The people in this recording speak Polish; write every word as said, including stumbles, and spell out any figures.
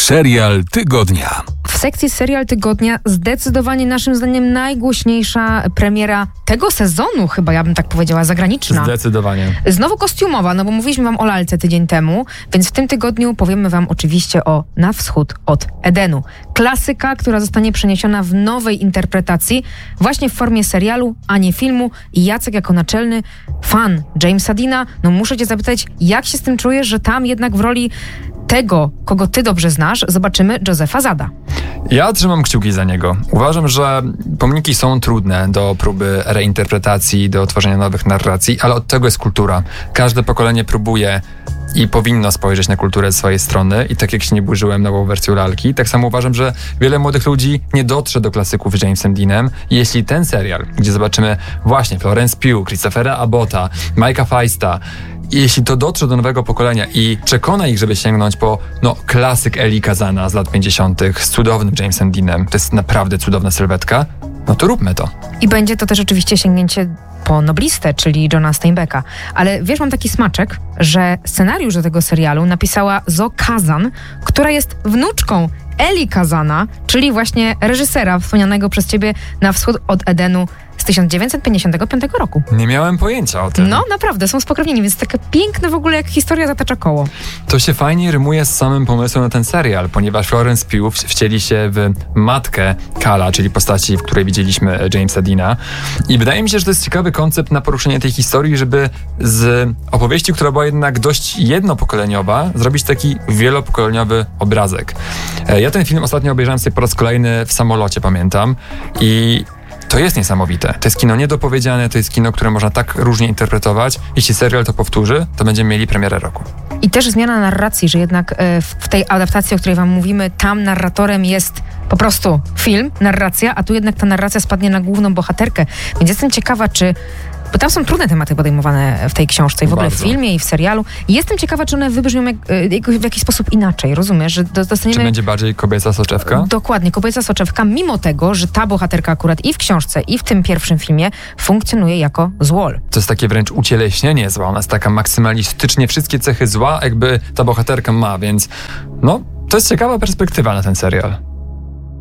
Serial tygodnia. W sekcji Serial Tygodnia zdecydowanie naszym zdaniem najgłośniejsza premiera tego sezonu, chyba ja bym tak powiedziała, zagraniczna. Zdecydowanie. Znowu kostiumowa, no bo mówiliśmy wam o lalce tydzień temu, więc w tym tygodniu powiemy wam oczywiście o Na wschód od Edenu. Klasyka, która zostanie przeniesiona w nowej interpretacji, właśnie w formie serialu, a nie filmu. I Jacek jako naczelny fan Jamesa Deana, no muszę cię zapytać, jak się z tym czujesz, że tam jednak w roli tego, kogo ty dobrze znasz, zobaczymy Josepha Zada. Ja trzymam kciuki za niego. Uważam, że pomniki są trudne do próby reinterpretacji, do tworzenia nowych narracji, ale od tego jest kultura. Każde pokolenie próbuje i powinno spojrzeć na kulturę z swojej strony i tak jak się nie burzyłem nową wersją lalki, tak samo uważam, że wiele młodych ludzi nie dotrze do klasyków z Jamesem Deanem. I jeśli ten serial, gdzie zobaczymy właśnie Florence Pugh, Christophera Abbotta, Mike'a Feista, i jeśli to dotrze do nowego pokolenia i przekona ich, żeby sięgnąć po no, klasyk Eli Kazana z lat pięćdziesiątych z cudownym Jamesem Deanem, to jest naprawdę cudowna sylwetka, no to róbmy to. I będzie to też oczywiście sięgnięcie po noblistę, czyli Johna Steinbecka. Ale wiesz, mam taki smaczek, że scenariusz do tego serialu napisała Zoe Kazan, która jest wnuczką Eli Kazana, czyli właśnie reżysera wspomnianego przez ciebie Na wschód od Edenu z tysiąc dziewięćset pięćdziesiątego piątego roku. Nie miałem pojęcia o tym. No, naprawdę, są spokrewnieni, więc takie piękne w ogóle, jak historia zatacza koło. To się fajnie rymuje z samym pomysłem na ten serial, ponieważ Florence Pugh wcieli się w matkę Kala, czyli postaci, w której widzieliśmy Jamesa Deana. I wydaje mi się, że to jest ciekawy koncept na poruszenie tej historii, żeby z opowieści, która była jednak dość jednopokoleniowa, zrobić taki wielopokoleniowy obrazek. Ja ten film ostatnio obejrzałem sobie po raz kolejny w samolocie, pamiętam. I to jest niesamowite. To jest kino niedopowiedziane, to jest kino, które można tak różnie interpretować. Jeśli serial to powtórzy, to będziemy mieli premierę roku. I też zmiana narracji, że jednak w tej adaptacji, o której wam mówimy, tam narratorem jest po prostu film, narracja, a tu jednak ta narracja spadnie na główną bohaterkę. Więc jestem ciekawa, czy... Bo tam są trudne tematy podejmowane w tej książce i w ogóle Bardzo. w filmie i w serialu. I jestem ciekawa, czy one wybrzmią jak, jak, w jakiś sposób inaczej, rozumiesz? Że dostaniemy... Czy będzie bardziej kobieca soczewka? Dokładnie, kobieca soczewka, mimo tego, że ta bohaterka akurat i w książce, i w tym pierwszym filmie funkcjonuje jako złol. To jest takie wręcz ucieleśnienie zła. Ona jest taka maksymalistycznie wszystkie cechy zła, jakby ta bohaterka ma, więc no, to jest ciekawa perspektywa na ten serial.